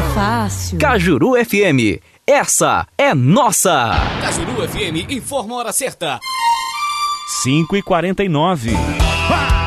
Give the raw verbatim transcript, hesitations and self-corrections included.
fácil. Cajuru F M, essa é nossa. Cajuru F M informa a hora certa. cinco e quarenta e nove.